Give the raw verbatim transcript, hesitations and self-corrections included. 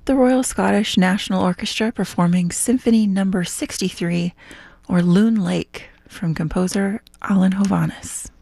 The Royal Scottish National Orchestra performing Symphony Number sixty-three, or Loon Lake, from composer Alan Hovhaness.